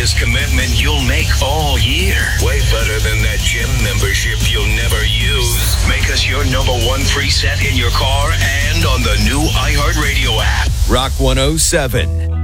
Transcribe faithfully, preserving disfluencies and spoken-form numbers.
greatest commitment you'll make all year. Way better than that gym membership you'll never use. Make us your number one preset in your car and on the new iHeartRadio app. Rock one oh seven.